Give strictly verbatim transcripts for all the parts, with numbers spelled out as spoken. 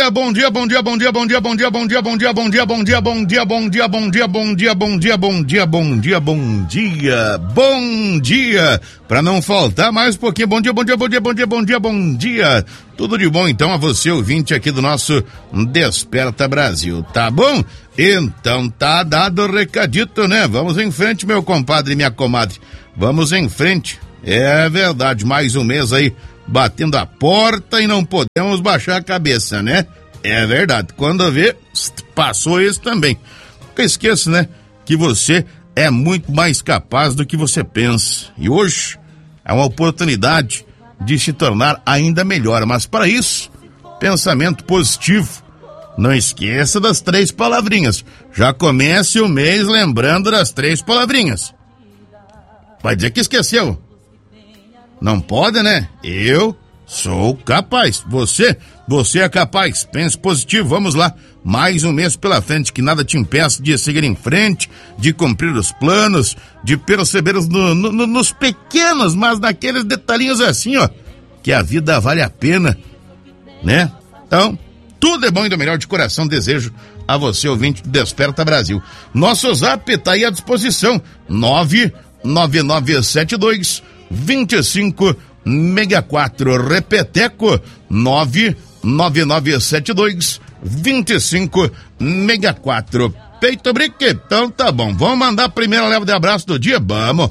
dia, bom dia, bom dia, bom dia, bom dia, bom dia, bom dia, bom dia, bom dia, bom dia, bom dia, bom dia, bom dia, bom dia, bom dia, bom dia, bom dia, bom dia, bom dia, pra não faltar mais um pouquinho, bom dia, bom dia, bom dia, bom dia, bom dia, bom dia, tudo de bom então a você ouvinte aqui do nosso Desperta Brasil, tá bom? Então tá dado o recadito, né? Vamos em frente, meu compadre e minha comadre, vamos em frente, é verdade, mais um mês aí, batendo a porta e não podemos baixar a cabeça, né? É verdade. Quando vê, passou isso também. Nunca esqueça, né? Que você é muito mais capaz do que você pensa. E hoje é uma oportunidade de se tornar ainda melhor. Mas para isso, pensamento positivo. Não esqueça das três palavrinhas. Já comece o mês lembrando das três palavrinhas. Vai dizer que esqueceu. Não pode, né? Eu sou capaz. Você, você é capaz. Pense positivo, vamos lá. Mais um mês pela frente, que nada te impeça de seguir em frente, de cumprir os planos, de perceber os, no, no, nos pequenos, mas naqueles detalhinhos assim, ó, que a vida vale a pena, né? Então, tudo é bom e do melhor de coração desejo a você, ouvinte do Desperta Brasil. Nosso zap tá aí à disposição, nove nove nove sete dois vinte e cinco sessenta e quatro, repeteco, nove nove nove sete dois vinte e cinco sessenta e quatro. Peito brique, então tá bom, vamos mandar a primeira leva de abraço do dia, vamos.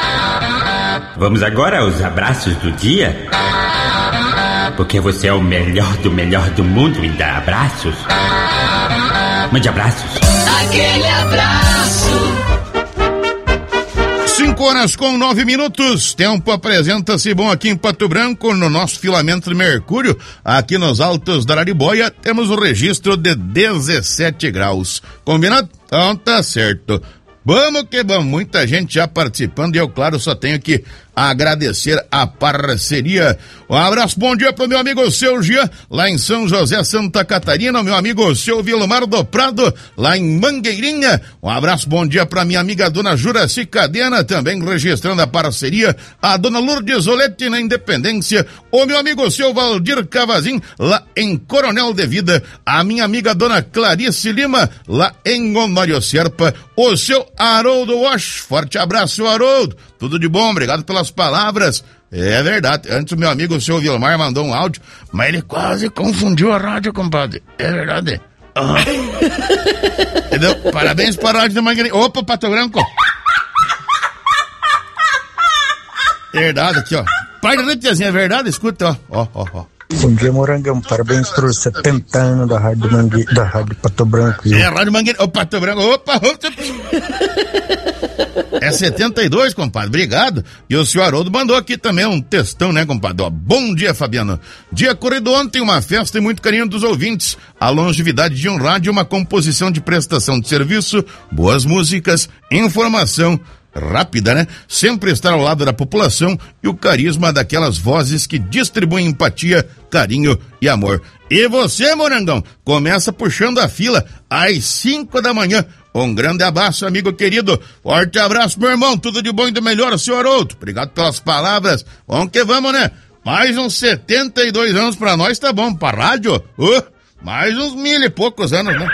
Vamos agora aos abraços do dia? Porque você é o melhor do melhor do mundo em dar abraços. Mande abraços. Aquele abraço. Cinco horas com nove minutos, tempo apresenta-se bom aqui em Pato Branco, no nosso filamento de mercúrio, aqui nos altos da Arariboia, temos o registro de dezessete graus, combinado? Então tá certo. Vamos que vamos, muita gente já participando e eu, claro, só tenho que agradecer a parceria. Um abraço, bom dia pro meu amigo Seu Gia, lá em São José, Santa Catarina, meu amigo Seu Vilmar do Prado, lá em Mangueirinha. Um abraço, bom dia pra minha amiga Dona Juraci Cadena, também registrando a parceria, a Dona Lourdes Olete na Independência, o meu amigo Seu Valdir Cavazin, lá em Coronel de Vida, a minha amiga Dona Clarice Lima, lá em Honório Serpa, o seu Haroldo Wash, forte abraço, Haroldo, tudo de bom, obrigado pelas palavras. É verdade, antes o meu amigo o seu Vilmar mandou um áudio, mas ele quase confundiu a rádio, compadre. É verdade. Uhum. Entendeu? Parabéns para a rádio da Mangueirinha. Opa, Pato Branco. Verdade, aqui, ó. Pai da tiazinha, é verdade? Escuta, ó, ó, ó, ó. Bom dia, Morangão. Parabéns por setenta anos da Rádio Mangue... da Rádio Pato Branco. É, a Rádio Mangueirinha. Ô, Pato Branco. Opa, opa. É setenta e dois, compadre. Obrigado. E o senhor Haroldo mandou aqui também um textão, né, compadre? Ó, bom dia, Fabiano. Dia corrido ontem, uma festa e muito carinho dos ouvintes. A longevidade de um rádio, uma composição de prestação de serviço, boas músicas, informação rápida, né? Sempre estar ao lado da população e o carisma daquelas vozes que distribuem empatia, carinho e amor. E você, Morangão, começa puxando a fila às cinco da manhã. Um grande abraço, amigo querido. Forte abraço, meu irmão. Tudo de bom e do melhor, senhor Haroldo. Obrigado pelas palavras. Vamos que vamos, né? Mais uns setenta e dois anos pra nós, tá bom. Pra rádio, uh, mais uns mil e poucos anos, né?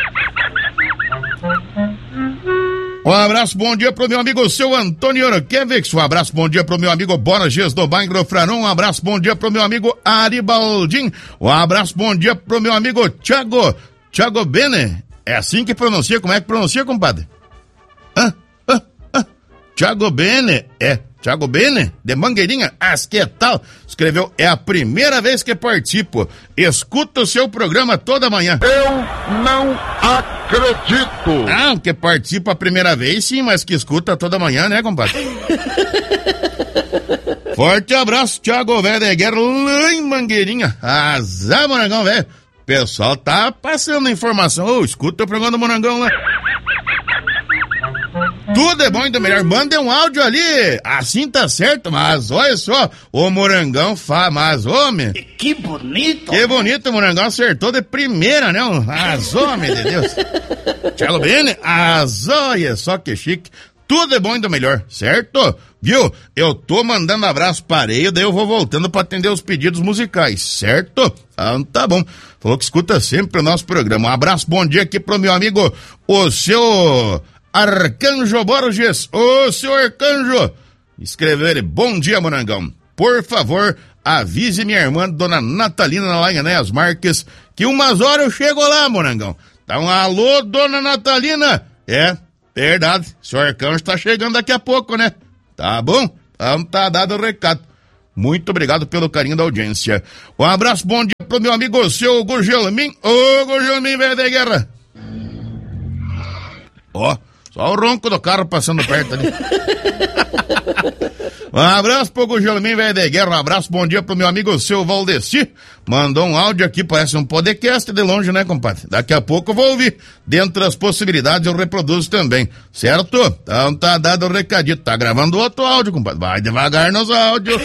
Um abraço, bom dia pro meu amigo seu Antônio Orquevex. Um abraço, bom dia pro meu amigo Borges do Bairro Franon. Um abraço, bom dia pro meu amigo Ari Baldin. Um abraço, bom dia pro meu amigo Thiago, Thiago Bene. É assim que pronuncia? Como é que pronuncia, compadre? Hã? Hã? Hã? Thiago Bene. É, Thiago Bene, de Mangueirinha. Ah, que tal? Escreveu, é a primeira vez que participo. Escuta o seu programa toda manhã. Eu não acredito. Ah, que participa a primeira vez, sim, mas que escuta toda manhã, né, compadre? Forte abraço, Thiago Verdeguer, lá em Mangueirinha. Azar, Morangão, velho. O pessoal tá passando informação. Ô, oh, escuta o programa do Morangão lá. Tudo é bom e do melhor. Manda um áudio ali. Assim tá certo, mas olha só. O Morangão faz, mas homem. Que bonito. Que bonito, o Morangão acertou de primeira, né? As homem de Deus. Tchau, bem, as olha só que chique. Tudo é bom e do melhor, certo? Viu? Eu tô mandando abraço para Areia, daí eu vou voltando para atender os pedidos musicais, certo? Ah, tá bom. Falou que escuta sempre o nosso programa. Um abraço, bom dia aqui pro meu amigo, o seu Arcanjo Borges. Ô, seu Arcanjo! Escreveu ele, bom dia, Morangão. Por favor, avise minha irmã, dona Natalina, lá em Enéas Marques, que umas horas eu chego lá, Morangão. Então, alô, dona Natalina. É, verdade, o senhor Arcanjo tá chegando daqui a pouco, né? Tá bom? Então tá dado o recado. Muito obrigado pelo carinho da audiência. Um abraço, bom dia pro meu amigo, seu Gugelmin. Ô, Gugelmin, velho da guerra. Ó, só o ronco do carro passando perto ali. Um abraço pro Gugelmin, velho de guerra. Um abraço, bom dia pro meu amigo, seu Valdeci. Mandou um áudio aqui, parece um podcast de longe, né, compadre? Daqui a pouco eu vou ouvir. Dentro das possibilidades eu reproduzo também, certo? Então tá dado o recadito. Tá gravando outro áudio, compadre. Vai devagar nos áudios.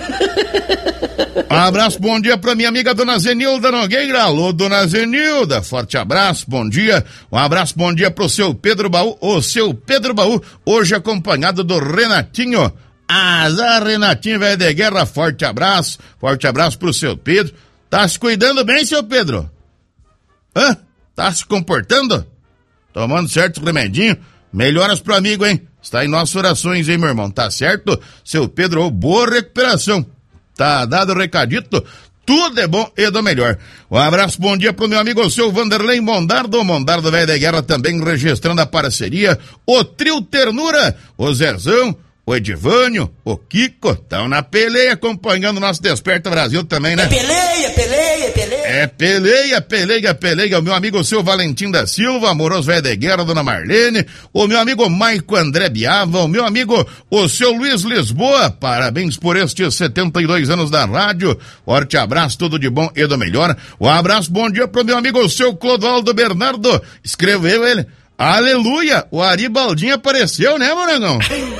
Um abraço, bom dia pra minha amiga dona Zenilda Nogueira. Alô, dona Zenilda. Forte abraço, bom dia. Um abraço, bom dia pro seu Pedro Baú. O seu Pedro Baú, hoje acompanhado do Renatinho. Azar, Renatinho, velho de guerra, forte abraço, forte abraço pro seu Pedro. Tá se cuidando bem, seu Pedro? Hã? Tá se comportando? Tomando certo remedinho? Melhoras pro amigo, hein? Está em nossas orações, hein, meu irmão? Tá certo? Seu Pedro, boa recuperação. Tá dado o recadito? Tudo é bom e do melhor. Um abraço, bom dia pro meu amigo, o seu Vanderlei Mondardo. Mondardo, velho de guerra, também registrando a parceria. O Trio Ternura, o Zezão, o Edivânio, o Kiko, estão na peleia acompanhando o nosso Desperta Brasil também, né? É peleia, peleia, peleia. É peleia, peleia, peleia. O meu amigo, o seu Valentim da Silva, amoroso velho de guerra, dona Marlene. O meu amigo Maico André Biava. O meu amigo, o seu Luiz Lisboa. Parabéns por estes setenta e dois anos da rádio. Forte abraço, tudo de bom e do melhor. Um abraço, bom dia pro meu amigo, o seu Clodoaldo Bernardo. Escreveu ele. Aleluia! O Ari Baldinho apareceu, né, Morangão?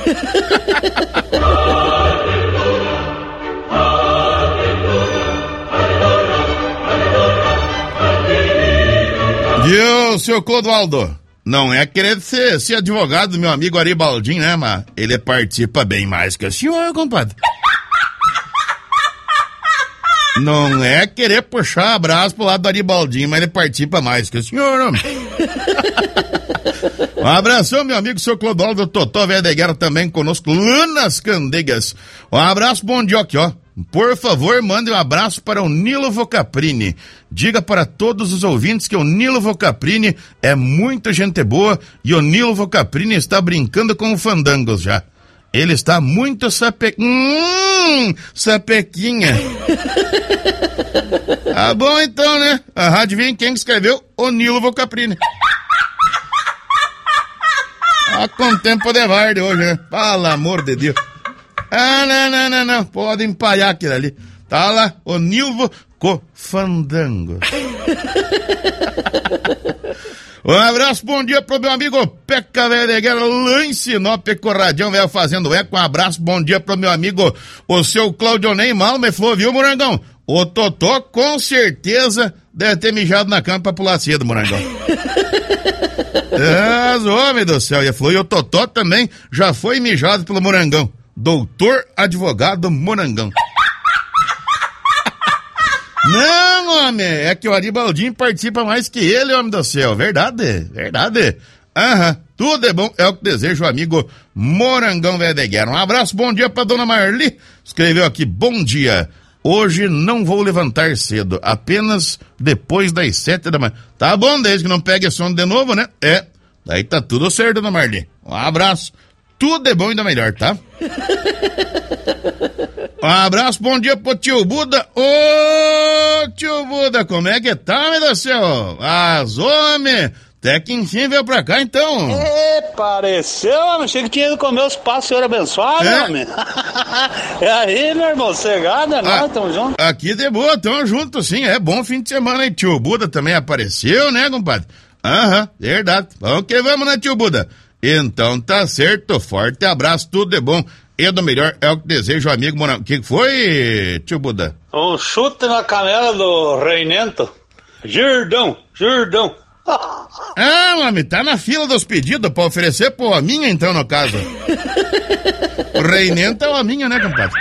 Viu, seu Clodoaldo? Não é querer ser, ser advogado do meu amigo Ari Baldinho, né, mas ele participa bem mais que o senhor, compadre. Não é querer puxar abraço pro lado do Aribaldinho, mas ele participa mais que o senhor, homem. Um abração, meu amigo, seu Clodoaldo Totó, velho de guerra, também conosco, lá nas Candegas. Um abraço, bom dia aqui, ó. Por favor, mande um abraço para o Nilo Vocaprini. Diga para todos os ouvintes que o Nilo Vocaprini é muita gente boa e o Nilo Vocaprini está brincando com o Fandangos já. Ele está muito sape... Hum, sapequinha. Tá bom então, né? A rádio vem quem escreveu? O Nilo Vocaprini. Ah, com tempo de varde hoje, né? Pelo amor de Deus. Ah, não, não, não, não. Pode empalhar aquilo ali. Tá lá, o Nilvo Cofandango. Um abraço, bom dia pro meu amigo Peca Velho de Guerra, lá em Sinop, Corradião, velho, fazendo eco. Um abraço, bom dia pro meu amigo, o seu Claudionei Malme, falou, viu, Morangão? O Totó, com certeza, deve ter mijado na cama pra pular cedo, Morangão. Mas, homem do céu, ele falou, e o Totó também já foi mijado pelo Morangão. Doutor Advogado Morangão. Não, homem, é que o Aribaldinho participa mais que ele, homem do céu. Verdade, verdade. Aham, tudo é bom, é o que desejo, amigo Morangão velho de guerra. Um abraço, bom dia pra dona Marli. Escreveu aqui, bom dia. Hoje não vou levantar cedo, apenas depois das sete da manhã. Tá bom, desde que não pegue sono de novo, né? É, daí tá tudo certo, dona Marli. Um abraço. Tudo é bom e da melhor, tá? Um abraço, bom dia pro tio Buda. Ô, tio Buda, como é que tá, meu Deus do céu? As homem, até que enfim veio pra cá, então. É, pareceu, achei que tinha ido comer os passos, senhor abençoado, é. homem. É aí, meu irmão, cegada, nós ah, estamos juntos. Aqui de boa, tamo junto, sim, é bom fim de semana, hein? Tio Buda também apareceu, né, compadre? Aham, verdade. Vamos que vamos, né, tio Buda? Então tá certo, forte abraço, tudo de bom e do melhor, é o que desejo, amigo Morangão. O que foi, tio Buda? Um chute na canela do Reinento. Girdão, girdão. Ah, homem, tá na fila dos pedidos pra oferecer pro Hominha, então, no caso. O Reinento é o Hominha, né, compadre?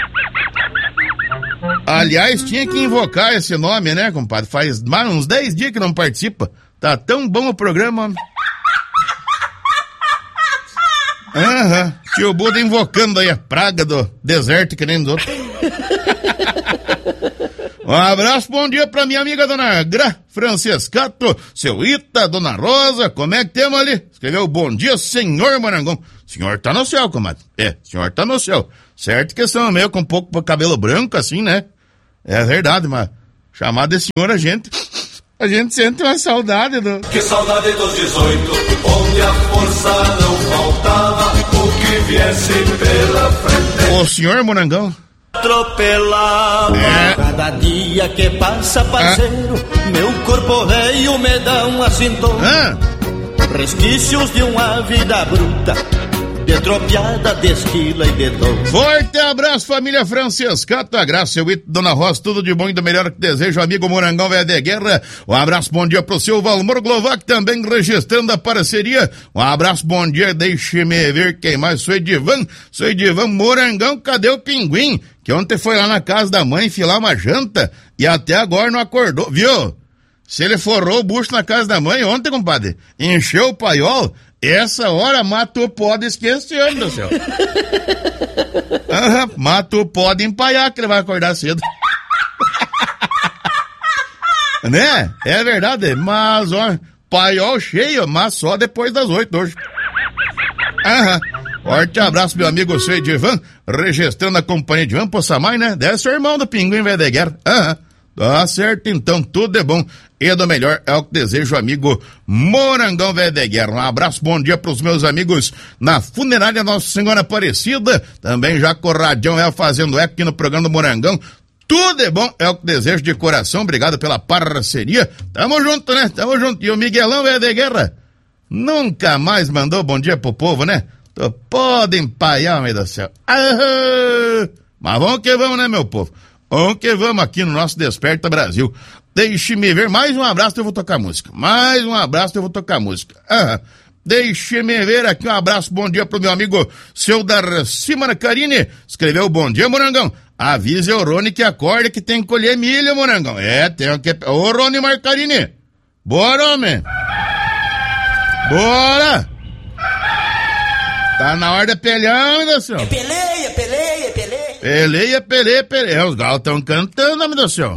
Aliás, tinha que invocar esse nome, né, compadre? Faz mais uns dez dias que não participa. Tá tão bom o programa, homem. Aham, uhum. Tio Buda invocando aí a praga do deserto que nem dos outros. Um abraço, bom dia pra minha amiga Dona Gra, Francescato, seu Ita, Dona Rosa, como é que temos ali? Escreveu, bom dia, senhor Morangão. Senhor tá no céu, comadre. É, senhor tá no céu. Certo que são meio com um pouco de cabelo branco, assim, né? É verdade, mas chamar de senhor a gente, a gente sente uma saudade do... Que saudade dos dezoito, onde a força não faltava, o que viesse pela frente. O senhor Morangão. Atropelado, é. Cada dia que passa, parceiro, ah. Meu corpo veio me dá um assintoso. Ah. Resquícios de uma vida bruta, de tropiada, de esquila e de dor. Forte abraço, família Francescato, a graça, seu Ito, Dona Rosa, tudo de bom e do melhor que desejo, amigo Morangão Velho de Guerra. Um abraço, bom dia pro seu Valmor Glovac, também registrando a parceria. Um abraço, bom dia, deixe-me ver quem mais, sou Edivan, sou Edivan Morangão, cadê o pinguim? Que ontem foi lá na casa da mãe filar uma janta e até agora não acordou, viu? Se ele forrou o bucho na casa da mãe ontem, compadre, encheu o paiol, essa hora mata o pó de esquecer, homem do céu. Aham, mata o pó de empaiar que ele vai acordar cedo. Né? É verdade, mas ó, paiol cheio, mas só depois das oito hoje. Aham. Forte abraço, meu amigo, seu Edivan, registrando a companhia de Ivan Possamay, né? Deve ser irmão do Pinguim Velho de Guerra. Aham. Tá certo, então, tudo é bom e do melhor é o que desejo, amigo Morangão Velho de Guerra. Um abraço, bom dia pros meus amigos na funerária Nossa Senhora Aparecida, também já com o Radião é fazendo eco aqui no programa do Morangão. Tudo é bom, é o que desejo de coração, obrigado pela parceria. Tamo junto, né? Tamo junto. E o Miguelão Velho de Guerra nunca mais mandou bom dia pro povo, né? Tô, pode empaiar, meu Deus do céu. Ah, mas vamos que vamos, né, meu povo? Vamos que vamos aqui no nosso Desperta Brasil. Deixe-me ver, mais um abraço eu vou tocar música. Mais um abraço eu vou tocar música. Ah, deixe-me ver aqui um abraço, bom dia pro meu amigo seu Darcy Marcarini. Escreveu, bom dia, Morangão. Avise o Rony que acorda que tem que colher milho, Morangão. É, tem que... Ô, Rony Marcarini. Bora, homem. Bora. Tá na hora de pelhar, meu Deus do céu. É peleia, peleia, peleia. Peleia, peleia, peleia. Os galos estão cantando, meu Deus do céu.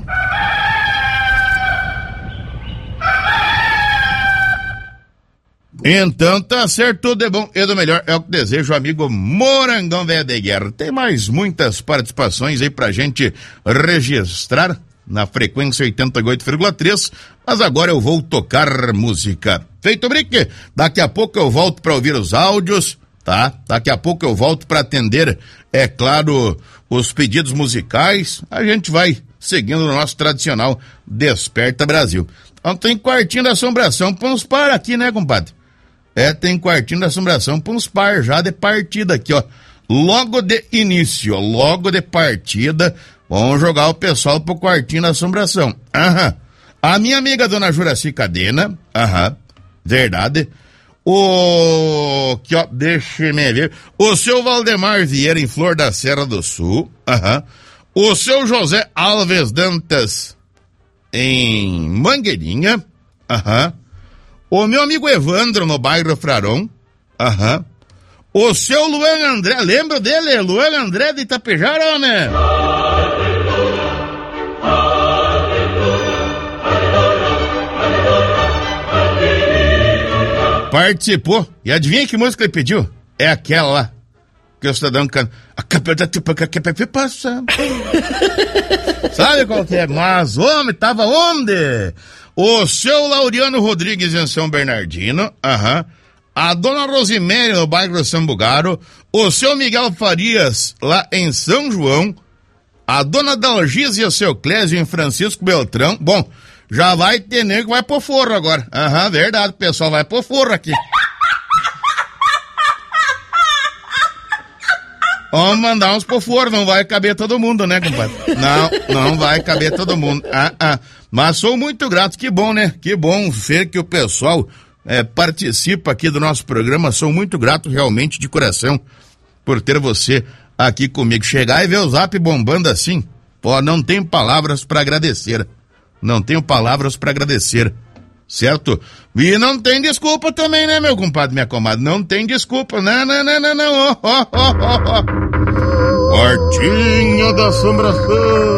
Então tá certo, tudo é bom e do melhor é o que desejo, amigo Morangão Velho de Guerra. Tem mais muitas participações aí pra gente registrar na frequência oitenta e oito vírgula três, mas agora eu vou tocar música. Feito, Brique? Daqui a pouco eu volto pra ouvir os áudios, tá? Daqui a pouco eu volto pra atender, é claro, os pedidos musicais. A gente vai seguindo o nosso tradicional Desperta Brasil. Então tem quartinho da assombração pra uns par aqui, né, compadre? É, tem quartinho da assombração pra uns par já de partida aqui, ó. Logo de início, logo de partida, vamos jogar o pessoal pro quartinho da assombração. Aham. A minha amiga Dona Juraci Cadena, aham, verdade. O... que ó, deixa-me ver. O seu Valdemar Vieira em Flor da Serra do Sul, aham. O seu José Alves Dantas em Mangueirinha, aham. O meu amigo Evandro no bairro Frarão, aham. O seu Luan André, lembra dele? Luan André de Itapejara, né? Participou. E adivinha que música ele pediu? É aquela lá que o cidadão canta. A capeta tipo que passa. Sabe qual que é? Mas, homem, tava onde? O seu Laureano Rodrigues em São Bernardino, aham. A dona Rosemary no bairro Sambugaro, o seu Miguel Farias lá em São João, a dona Dalgise e o seu Clésio em Francisco Beltrão. Bom, já vai ter nego que vai pro forro agora. Aham, verdade, o pessoal vai pro forro aqui. Vamos mandar uns pro forro, não vai caber todo mundo, né, compadre? Não, não vai caber todo mundo. Ah, ah. Mas sou muito grato, que bom, né? Que bom ver que o pessoal é, participa aqui do nosso programa. Sou muito grato realmente de coração por ter você aqui comigo. Chegar e ver o Zap bombando assim, pô, não tenho palavras para agradecer. Não tenho palavras para agradecer, certo? E não tem desculpa também, né, meu compadre, minha comadre? Não tem desculpa, não, não, não, não, não. Oh, oh, oh, oh. Quartinho da Assombração.